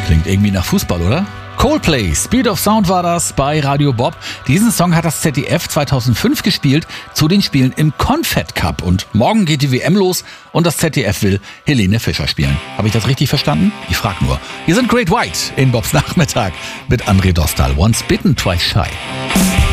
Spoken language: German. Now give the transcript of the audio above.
Klingt irgendwie nach Fußball, oder? Coldplay, Speed of Sound war das bei Radio Bob. Diesen Song hat das ZDF 2005 gespielt zu den Spielen im Confed Cup. Und morgen geht die WM los und das ZDF will Helene Fischer spielen. Habe ich das richtig verstanden? Ich frag nur. Hier sind Great White in Bobs Nachmittag mit André Dostal. Once bitten, twice shy.